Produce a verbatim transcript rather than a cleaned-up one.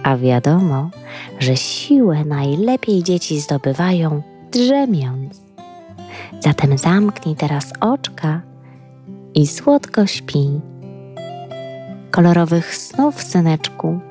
A wiadomo, że siłę najlepiej dzieci zdobywają drzemiąc. Zatem zamknij teraz oczka i słodko śpi. Kolorowych snów, syneczku.